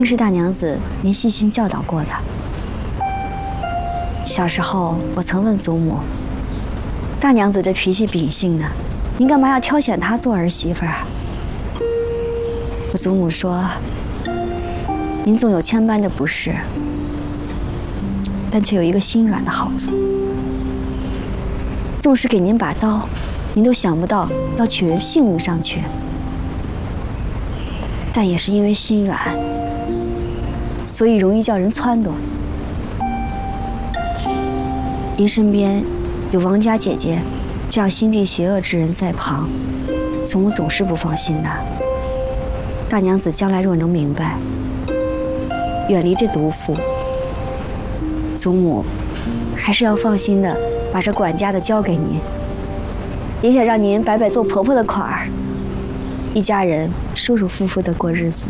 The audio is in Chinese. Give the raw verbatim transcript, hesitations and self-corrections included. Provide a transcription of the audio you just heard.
定是大娘子您细心教导过的。小时候我曾问祖母，大娘子这脾气秉性呢，您干嘛要挑选她做儿媳妇啊？我祖母说，您纵有千般的不是，但却有一个心软的好处。纵使给您把刀，您都想不到要取人性命上去，但也是因为心软，所以容易叫人撺掇。您身边有王家姐姐这样心地邪恶之人在旁，祖母总是不放心的。大娘子将来若能明白，远离这毒妇，祖母还是要放心的把这管家的交给您，也想让您摆摆做婆婆的款儿，一家人舒舒服服的过日子。